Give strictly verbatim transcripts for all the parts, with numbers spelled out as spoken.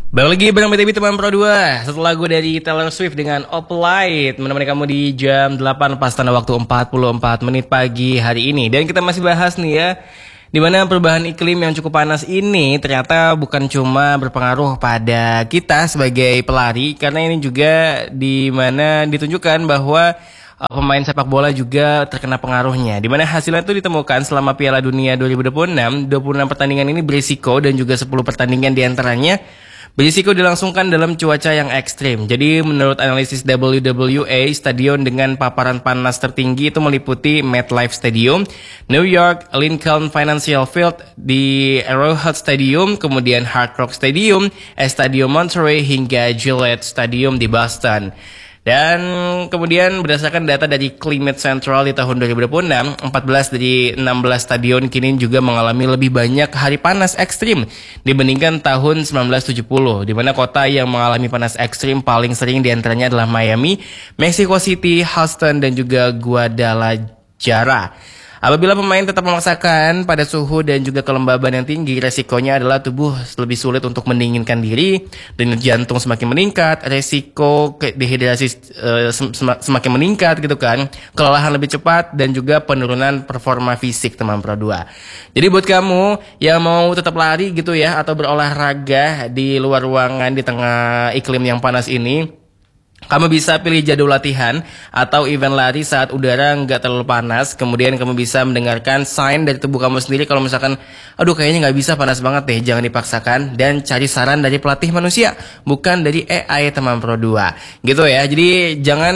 Balik lagi bareng B T B teman Pro dua. Setelah lagu dari Taylor Swift dengan Opalite menemani kamu di jam delapan pas tanda waktu empat puluh empat menit pagi hari ini. Dan kita masih bahas nih ya, dimana perubahan iklim yang cukup panas ini ternyata bukan cuma berpengaruh pada kita sebagai pelari, karena ini juga dimana ditunjukkan bahwa Uh, pemain sepak bola juga terkena pengaruhnya, di mana hasilnya itu ditemukan selama Piala Dunia dua ribu dua puluh enam. dua puluh enam pertandingan ini berisiko dan juga sepuluh pertandingan diantaranya berisiko dilangsungkan dalam cuaca yang ekstrim. Jadi menurut analisis W W A, stadion dengan paparan panas tertinggi itu meliputi MetLife Stadium, New York Lincoln Financial Field, di Arrowhead Stadium, kemudian Hard Rock Stadium, Estadio Monterey, hingga Gillette Stadium di Boston. Dan kemudian berdasarkan data dari Climate Central di tahun dua ribu dua puluh enam, empat belas dari enam belas stadion kini juga mengalami lebih banyak hari panas ekstrim dibandingkan tahun sembilan belas tujuh puluh, di mana kota yang mengalami panas ekstrim paling sering diantaranya adalah Miami, Mexico City, Houston, dan juga Guadalajara. Apabila pemain tetap memaksakan pada suhu dan juga kelembaban yang tinggi, resikonya adalah tubuh lebih sulit untuk mendinginkan diri, dan jantung semakin meningkat, resiko dehidrasi uh, semakin meningkat gitu kan, kelelahan lebih cepat, dan juga penurunan performa fisik teman Pro dua. Jadi buat kamu yang mau tetap lari gitu ya, atau berolahraga di luar ruangan di tengah iklim yang panas ini, kamu bisa pilih jadwal latihan atau event lari saat udara nggak terlalu panas. Kemudian kamu bisa mendengarkan sign dari tubuh kamu sendiri kalau misalkan, aduh kayaknya nggak bisa, panas banget deh. Jangan dipaksakan dan cari saran dari pelatih manusia, bukan dari A I teman Pro dua. Gitu ya. Jadi jangan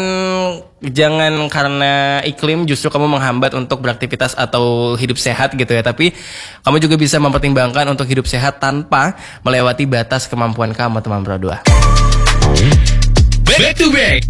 jangan karena iklim justru kamu menghambat untuk beraktivitas atau hidup sehat gitu ya. Tapi kamu juga bisa mempertimbangkan untuk hidup sehat tanpa melewati batas kemampuan kamu teman Pro dua. Back to back.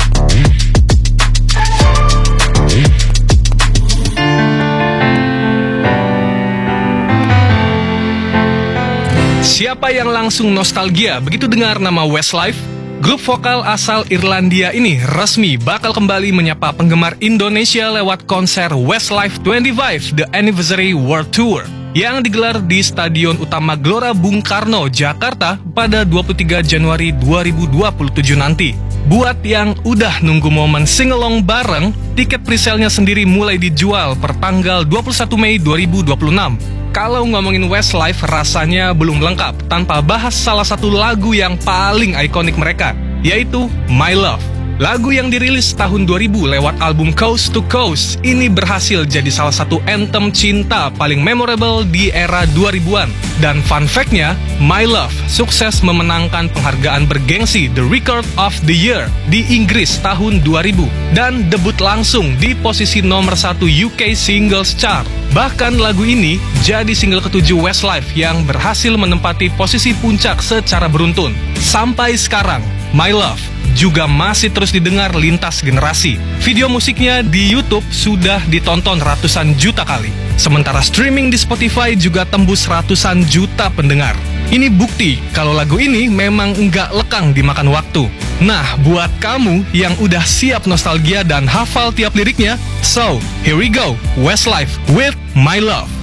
Siapa yang langsung nostalgia begitu dengar nama Westlife? Grup vokal asal Irlandia ini resmi bakal kembali menyapa penggemar Indonesia lewat konser Westlife dua puluh lima The Anniversary World Tour yang digelar di Stadion Utama Gelora Bung Karno, Jakarta pada dua puluh tiga Januari dua ribu dua puluh tujuh nanti. Buat yang udah nunggu momen singalong bareng, tiket presale-nya sendiri mulai dijual per tanggal dua puluh satu Mei dua ribu dua puluh enam. Kalau ngomongin Westlife rasanya belum lengkap tanpa bahas salah satu lagu yang paling ikonik mereka, yaitu My Love. Lagu yang dirilis tahun dua ribu lewat album Coast to Coast ini berhasil jadi salah satu anthem cinta paling memorable di era dua ribuan. Dan fun fact-nya, My Love sukses memenangkan penghargaan bergengsi The Record of the Year di Inggris tahun dua ribu dan debut langsung di posisi nomor satu U K Singles Chart. Bahkan lagu ini jadi single ketujuh Westlife yang berhasil menempati posisi puncak secara beruntun. Sampai sekarang, My Love juga masih terus didengar lintas generasi. Video musiknya di YouTube sudah ditonton ratusan juta kali. Sementara streaming di Spotify juga tembus ratusan juta pendengar. Ini bukti kalau lagu ini memang nggak lekang dimakan waktu. Nah, buat kamu yang udah siap nostalgia dan hafal tiap liriknya, so here we go, Westlife with My Love.